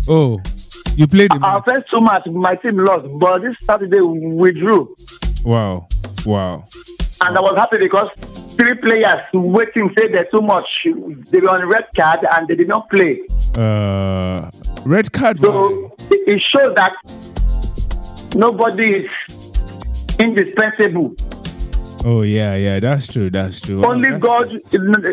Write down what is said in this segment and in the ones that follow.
Oh, you played the Our match. first 2 matches, my team lost, but this Saturday we drew. Wow. And I was happy because 3 players waiting say they're too much. They were on red card and they did not play. Red card. So it shows that nobody is indispensable. Oh yeah, that's true. Only God is.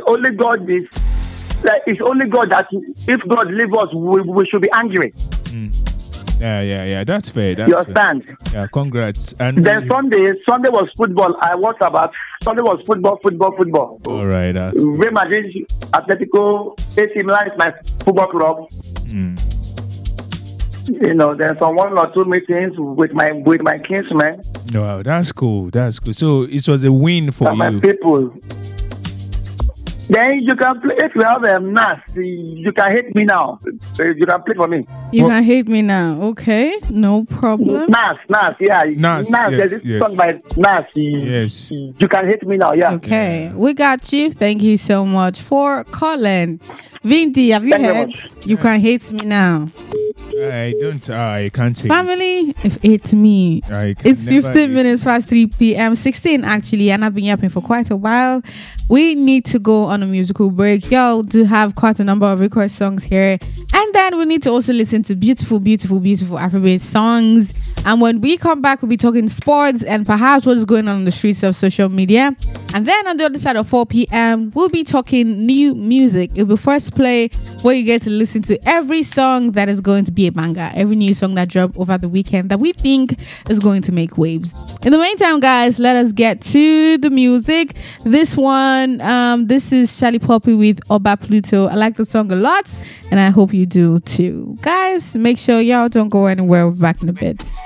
It's only God that if God leave us, we should be angry. Yeah. That's fair. You understand? Yeah, congrats. And Then Sunday was football. I watched about Sunday was football. All right, that's Real Madrid, Atletico, AC Milan is my football club. You know, there's some 1 or 2 meetings with my kinsmen. Wow, that's cool. So it was a win for My you. people. Then you can play if you have a NAS. You can hate me now. You can play for me. You can hate me now. Okay, no problem. NAS, yeah. Nas, There's this song by Nas. Yes. You can hate me now, yeah. Okay, we got you. Thank you so much for calling. Vinti, have you Thank you heard? much. You can hate me now. I can't take it. Family, if it's me. I can It's never 15 eat. minutes past 3 p.m. 16 actually, and I've been yapping for quite a while. We need to go on a musical break. Y'all do have quite a number of request songs here. And then we need to also listen to beautiful Afrobeat songs. And when we come back, we'll be talking sports and perhaps what is going on the streets of social media. And then on the other side of 4 p.m., we'll be talking new music. It'll be First Play, where you get to listen to every song that is going to be a banger, every new song that dropped over the weekend that we think is going to make waves. In the meantime, guys, let us get to the music. This one, this is Charlie Poppy with Oba Pluto. I like the song a lot, and I hope you do too. Guys, make sure y'all don't go anywhere. We're back in a bit.